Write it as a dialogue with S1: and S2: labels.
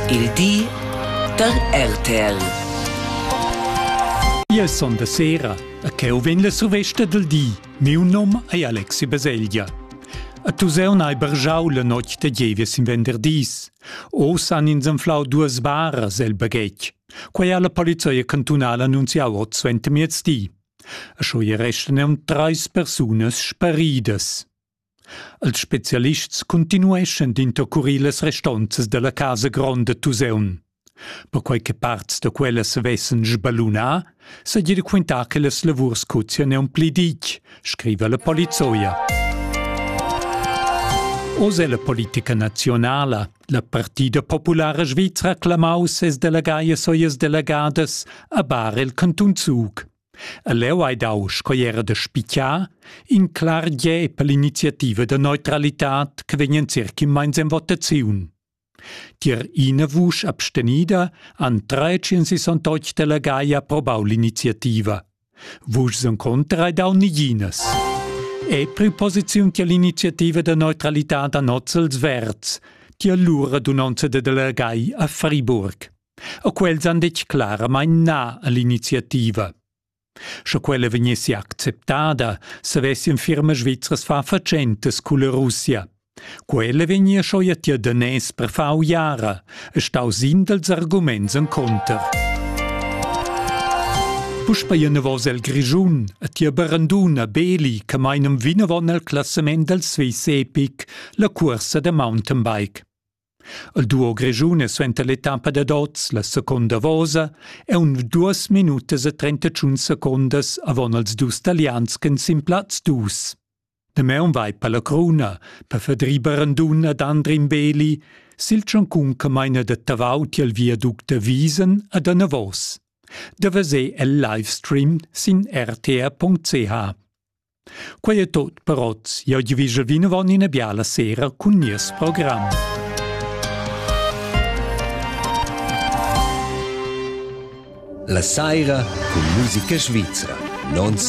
S1: Il di der RTL.
S2: Io son da sera, a che ho ven la sovesta del di. Mio nome è Alexi Baseglia. A Tuseun hai bergiau la notte de Gievies in venderdis. O san in zanflau duas barras el baghetg. Quai alla polizia cantonale annunziau 20 miezdi. A scho i restano 3 personas sparidas. Els specialists continueschen d'intercurrir les restanzas de la casa grande Tuseun. Per qualche parts de quella se vessen sballunar, se gli quintar che les lavurs cuzia un plidic, scrive la polizia. Ose la politica nazionale, la Partida Popolare Svizra clamau ses delegaie soies delegades a bar il Canton Zug. A leu hai dau scoiera de spicciar in clar gie per l'iniziativa de neutralitat che venien circa in mains en votaziun. Tier ina vusch abstenida an 368 delegai approbau l'iniziativa. Vuschs en contra hai dau nigines. E preposiziun tia l'iniziativa de neutralitat a Nozzels Verts, tia l'ura d'unonza de delegai a Fribourg. A quels han dec clara mai na a l'iniziativa. Se quella venissi acceptada, se vessi in firma svizzras fa facentes con la Russia. Quella venia schoia tia danès per fa jara, e stau sin dels arguments en conter. Puspaia navos el Grischun, a tia Baranduna Beli, che meinem vinavon el classement del Swiss Epic, la corsa de mountainbike. Il duo Grischun suenta l'etapa de Dots, la seconda vosa, e 2 minutas e 31 secondas avon els dus talians che sin plaz dus. De meun vai per la cruna, per fadri Baranduna ad Andrin Beli, sil ciancun che meina de tavauti al viaduc de Wiesen ad a Navos. Deve ser el livestream sin rtr.ch. Quai è tot per oz, io gi visel vinavon in a biala sera cun nies program.
S3: La saira con musica svizzera. Non